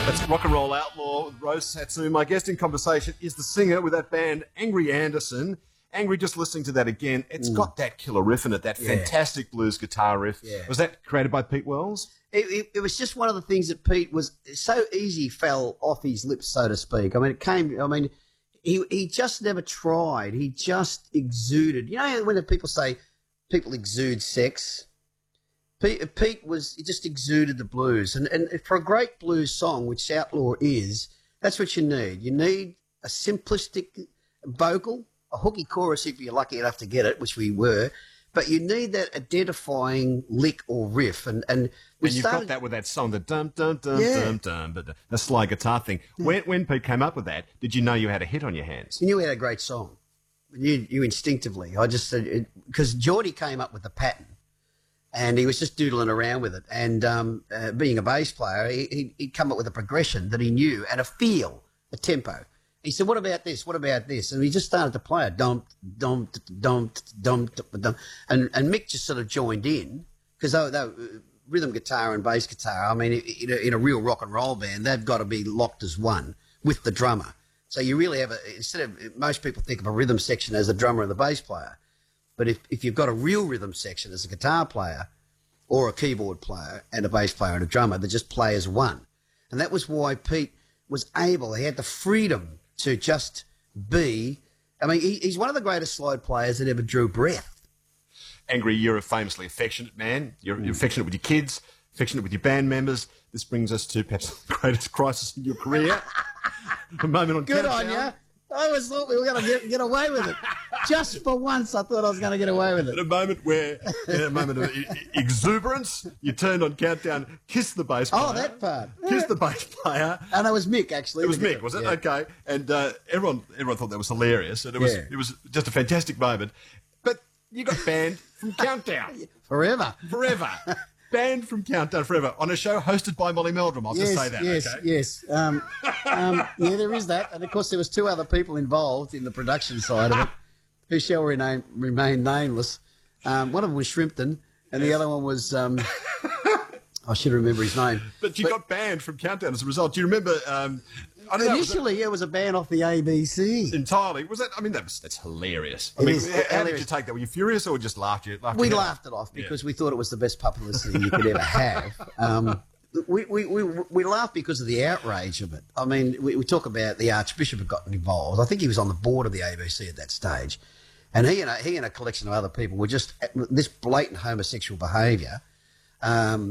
That's Rock and Roll Outlaw with Rose Satsuma. My guest in conversation is the singer with that band, Angry Anderson. Angry, just listening to that again, it's got that killer riff in it, that fantastic blues guitar riff. Yeah. Was that created by Pete Wells? It was just one of the things that Pete was so easy fell off his lips, so to speak. He just never tried. He just exuded. You know when people say people exude sex? He just exuded the blues. And for a great blues song, which Outlaw is, that's what you need. You need a simplistic vocal, a hooky chorus if you're lucky enough to get it, which we were, but you need that identifying lick or riff. And you've got that with that song, the dum-dum-dum-dum-dum, the slide guitar thing. When Pete came up with that, did you know you had a hit on your hands? You knew we had a great song. You instinctively. I just said, because Geordie came up with the pattern. And he was just doodling around with it. And being a bass player, he'd come up with a progression that he knew and a feel, a tempo. He said, what about this? What about this? And he just started to play it. Dum, dum, dum, dum, dum. And Mick just sort of joined in because they rhythm guitar and bass guitar, I mean, in a real rock and roll band, they've got to be locked as one with the drummer. So you really have most people think of a rhythm section as the drummer and the bass player. But if you've got a real rhythm section as a guitar player or a keyboard player and a bass player and a drummer, they just play as one. And that was why Pete was able, he had the freedom to just be, I mean, he's one of the greatest slide players that ever drew breath. Angry, you're a famously affectionate man. You're affectionate with your kids, affectionate with your band members. This brings us to perhaps the greatest crisis in your career. A moment on Good Countdown. on you. I always thought we were going to get away with it. Just for once, I thought I was going to get away with it. At a moment of exuberance, you turned on Countdown, kissed the bass player. Oh, that part. Kissed the bass player. And it was Mick, actually. It was Mick, was it? Yeah. Okay. And everyone thought that was hilarious. And it was just a fantastic moment. But you got banned from Countdown. Forever. Banned from Countdown forever on a show hosted by Molly Meldrum. I'll just say that. Yes. Yeah, there is that. And, of course, there was two other people involved in the production side of it who shall remain nameless. One of them was Shrimpton and the other one was I should remember his name. But you got banned from Countdown as a result. Do you remember... Initially, it was a ban off the ABC. Entirely. Was that? I mean, that's hilarious. How did you take that? Were you furious or just laughed? We laughed it off because we thought it was the best publicity you could ever have. We laughed because of the outrage of it. I mean, we talk about the Archbishop had gotten involved. I think he was on the board of the ABC at that stage. And he and a collection of other people were just this blatant homosexual behaviour.